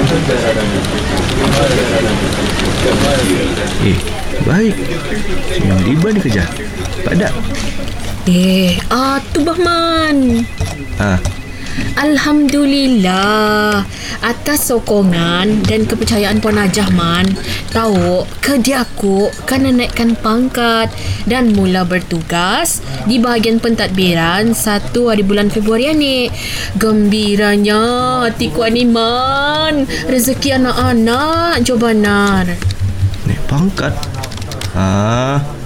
Baik. Yang riba dikejar. Tak ada. Tu Bahman. Alhamdulillah, atas sokongan dan kepercayaan Puan Najah, Man. Tahu, kerja aku kena naikkan pangkat dan mula bertugas di bahagian pentadbiran 1 hari bulan Februari ni. Gembiranya hatiku ni, Man. Rezeki anak-anak, coba Nar. Naik pangkat?